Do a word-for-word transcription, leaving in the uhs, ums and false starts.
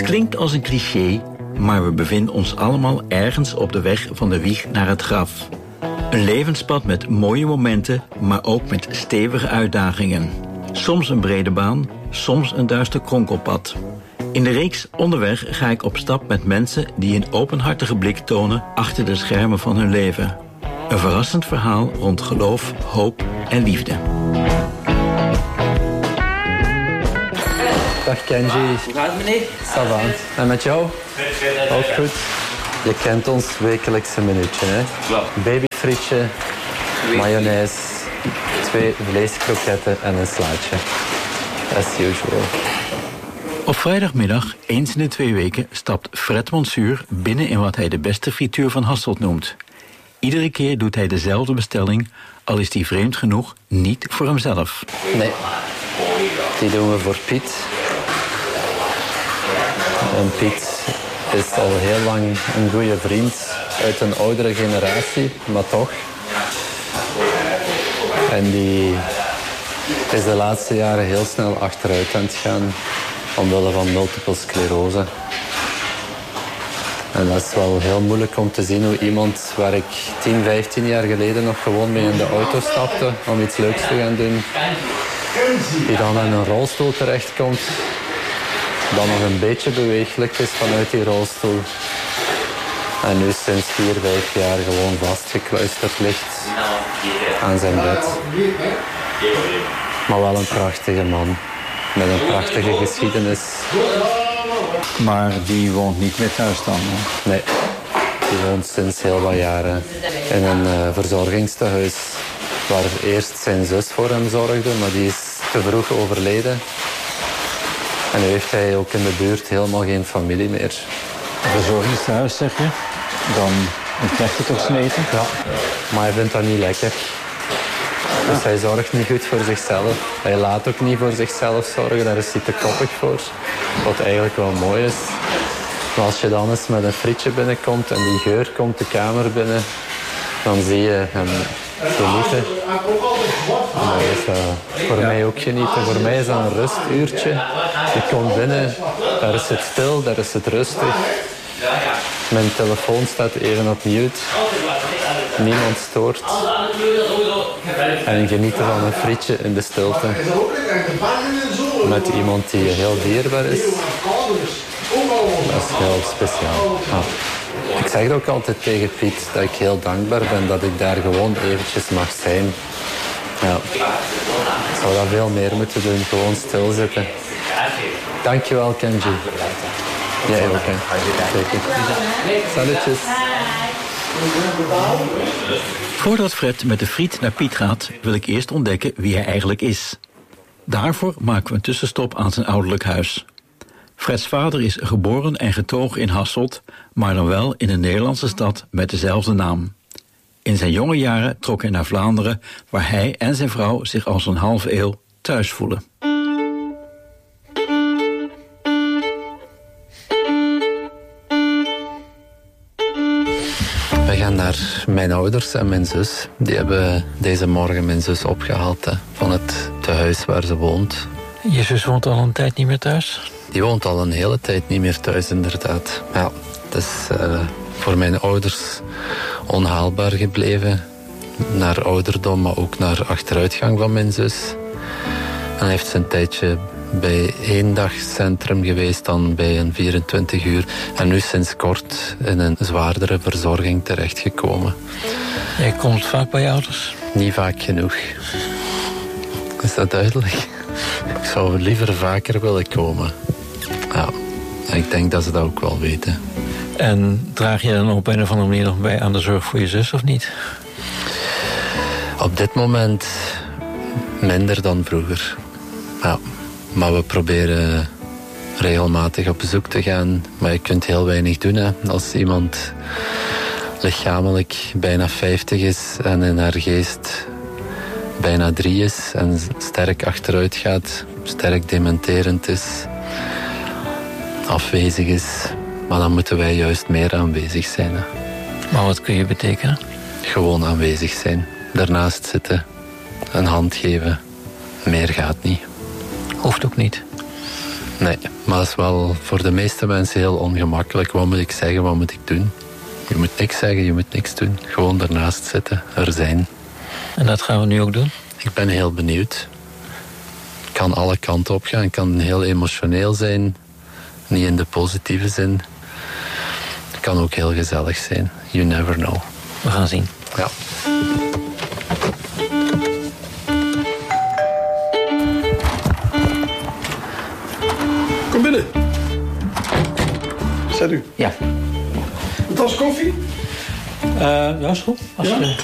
klinkt als een cliché, maar we bevinden ons allemaal ergens op de weg van de wieg naar het graf. Een levenspad met mooie momenten, maar ook met stevige uitdagingen. Soms een brede baan, soms een duister kronkelpad. In de reeks Onderweg ga ik op stap met mensen die een openhartige blik tonen achter de schermen van hun leven. Een verrassend verhaal rond geloof, hoop en liefde. Dag Kenji. Hoe gaat het, meneer? Ça va. En met jou? Ook goed. Je kent ons wekelijkse minuutje, hè? Ja. Babyfrietje, mayonaise, twee vleeskroketten en een slaatje. As usual. Op vrijdagmiddag, eens in de twee weken, stapt Fred Monsuur binnen in wat hij de beste frituur van Hasselt noemt. Iedere keer doet hij dezelfde bestelling, al is die vreemd genoeg niet voor hemzelf. Nee, die doen we voor Piet. En Piet is al heel lang een goede vriend uit een oudere generatie, maar toch. En die is de laatste jaren heel snel achteruit aan het gaan, omwille van multiple sclerose. En dat is wel heel moeilijk om te zien hoe iemand waar ik tien, vijftien jaar geleden nog gewoon mee in de auto stapte om iets leuks te gaan doen, die dan in een rolstoel terechtkomt, dan nog een beetje beweeglijk is vanuit die rolstoel en nu sinds vier, vijf jaar gewoon vastgekluisterd ligt aan zijn bed. Maar wel een prachtige man met een prachtige geschiedenis. Maar die woont niet meer thuis dan? Hè? Nee, die woont sinds heel wat jaren in een uh, verzorgingstehuis waar eerst zijn zus voor hem zorgde, maar die is te vroeg overleden. En nu heeft hij ook in de buurt helemaal geen familie meer. Een verzorgingstehuis, zeg je? Dan krijgt hij toch zijn eten? Ja, maar hij vindt dat niet lekker. Dus hij zorgt niet goed voor zichzelf. Hij laat ook niet voor zichzelf zorgen, daar is hij te koppig voor. Wat eigenlijk wel mooi is. Maar als je dan eens met een frietje binnenkomt en die geur komt de kamer binnen, dan zie je hem genieten. En dat is uh, voor ja. mij ook genieten. Voor mij is dat een rustuurtje. Je komt binnen, daar is het stil, daar is het rustig. Mijn telefoon staat even op mute. Niemand stoort. En genieten van een frietje in de stilte. Met iemand die heel dierbaar is. Dat is heel speciaal. Ah. Ik zeg het ook altijd tegen Piet dat ik heel dankbaar ben dat ik daar gewoon eventjes mag zijn. Ja. Ik zou dat veel meer moeten doen, gewoon stilzitten. Dankjewel, Kenji. Jij ook, hè. Zeker. Salutjes. Voordat Fred met de friet naar Piet gaat, wil ik eerst ontdekken wie hij eigenlijk is. Daarvoor maken we een tussenstop aan zijn ouderlijk huis. Freds vader is geboren en getogen in Hasselt, maar dan wel in een Nederlandse stad met dezelfde naam. In zijn jonge jaren trok hij naar Vlaanderen, waar hij en zijn vrouw zich al zo'n halve eeuw thuis voelen. We gaan naar mijn ouders en mijn zus. Die hebben deze morgen mijn zus opgehaald hè, van het tehuis waar ze woont. Je zus woont al een tijd niet meer thuis? Die woont al een hele tijd niet meer thuis, inderdaad. Ja, het is uh, voor mijn ouders onhaalbaar gebleven. Naar ouderdom, maar ook naar achteruitgang van mijn zus. En hij heeft een tijdje bij één dagcentrum geweest, dan bij een vierentwintig uur. En nu sinds kort in een zwaardere verzorging terechtgekomen. Jij komt vaak bij je ouders? Niet vaak genoeg. Is dat duidelijk? Ik zou liever vaker willen komen. Ja, ik denk dat ze dat ook wel weten. En draag je dan op een of andere manier nog bij aan de zorg voor je zus, of niet? Op dit moment minder dan vroeger. Ja, maar we proberen regelmatig op bezoek te gaan. Maar je kunt heel weinig doen. Hè. Als iemand lichamelijk bijna vijftig is en in haar geest bijna drie is en sterk achteruit gaat, sterk dementerend is, afwezig is, maar dan moeten wij juist meer aanwezig zijn. Hè. Maar wat kun je betekenen? Gewoon aanwezig zijn. Daarnaast zitten, een hand geven. Meer gaat niet. Hoeft ook niet. Nee, maar dat is wel voor de meeste mensen heel ongemakkelijk. Wat moet ik zeggen, wat moet ik doen? Je moet niks zeggen, je moet niks doen. Gewoon ernaast zitten, er zijn. En dat gaan we nu ook doen? Ik ben heel benieuwd. Ik kan alle kanten op gaan. Ik kan heel emotioneel zijn. Niet in de positieve zin. Het kan ook heel gezellig zijn. You never know. We gaan zien. Ja. Kom binnen. Zet u. Ja. Een tas koffie? Uh, ja, is goed. Als Ja? je